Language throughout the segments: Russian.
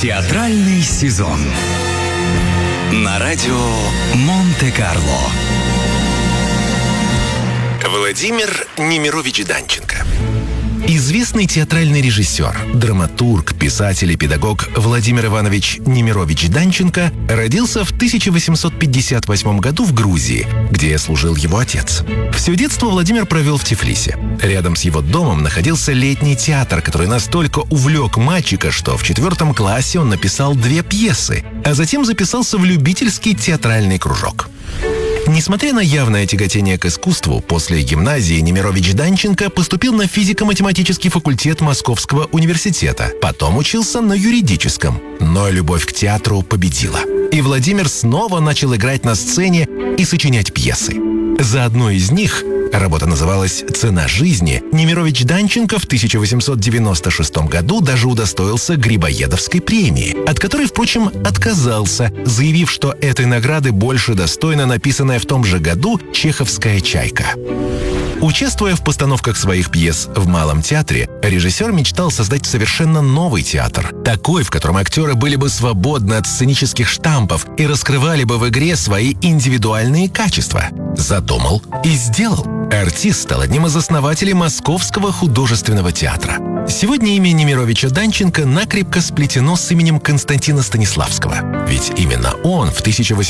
Театральный сезон на радио Монте-Карло. Владимир Немирович Данченко. Известный театральный режиссер, драматург, писатель и педагог Владимир Иванович Немирович Данченко родился в 1858 году в Грузии, где служил его отец. Все детство Владимир провел в Тифлисе. Рядом с его домом находился летний театр, который настолько увлек мальчика, что в 4 классе он написал 2 пьесы, а затем записался в любительский театральный кружок. Несмотря на явное тяготение к искусству, после гимназии Немирович Данченко поступил на физико-математический факультет Московского университета. Потом учился на юридическом. Но любовь к театру победила. И Владимир снова начал играть на сцене и сочинять пьесы. За одной из них, работа называлась «Цена жизни», Немирович Данченко в 1896 году даже удостоился Грибоедовской премии, от которой, впрочем, отказался, заявив, что этой награды больше достойна написанная в том же году чеховская «Чайка». Участвуя в постановках своих пьес в Малом театре, режиссер мечтал создать совершенно новый театр. Такой, в котором актеры были бы свободны от сценических штампов и раскрывали бы в игре свои индивидуальные качества. Задумал и сделал. Артист стал одним из основателей Московского художественного театра. Сегодня имя Немировича Данченко накрепко сплетено с именем Константина Станиславского. Ведь именно он в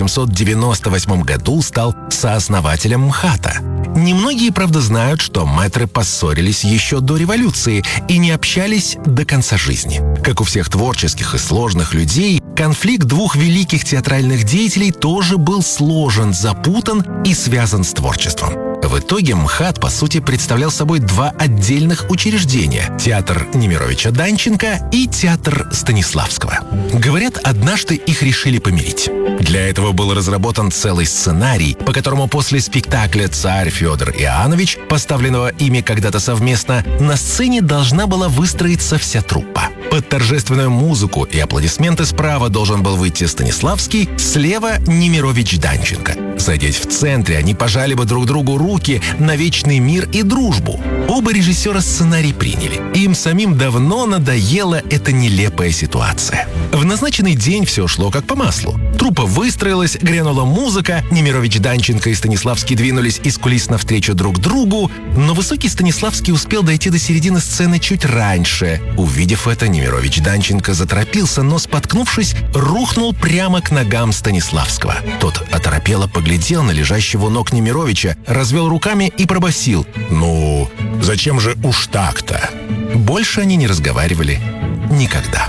1898 году стал сооснователем МХАТа. Немногие, правда, знают, что мэтры поссорились еще до революции и не общались до конца жизни. Как у всех творческих и сложных людей, конфликт 2 великих театральных деятелей тоже был сложен, запутан и связан с творчеством. В итоге МХАТ, по сути, представлял собой 2 отдельных учреждения – театр Немировича Данченко и театр Станиславского. Говорят, однажды их решили помирить. Для этого был разработан целый сценарий, по которому после спектакля «Царь Федор Иоаннович», поставленного ими когда-то совместно, на сцене должна была выстроиться вся труппа. Под торжественную музыку и аплодисменты справа должен был выйти Станиславский, слева – Немирович Данченко. Садясь в центре, они пожали бы друг другу руки на вечный мир и дружбу. Оба режиссера сценарий приняли. Им самим давно надоела эта нелепая ситуация. В назначенный день все шло как по маслу. Труппа выстроилась, грянула музыка, Немирович Данченко и Станиславский двинулись из кулис навстречу друг другу, но высокий Станиславский успел дойти до середины сцены чуть раньше. Увидев это, Немирович Данченко заторопился, но, споткнувшись, рухнул прямо к ногам Станиславского. Тот оторопело поглядел на лежащего у ног Немировича, развел руками и пробасил: «Ну, зачем же уж так-то?» Больше они не разговаривали никогда.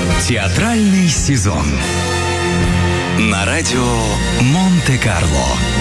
Театральный сезон на радио Монте-Карло.